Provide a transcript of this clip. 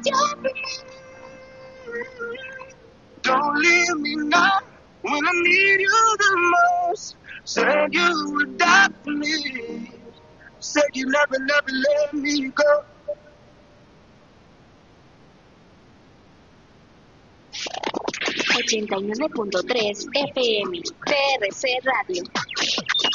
Don't leave me now when I need you the most. Said you would die for me. Said you never, never let me go. .89.3 FM, TRC Radio.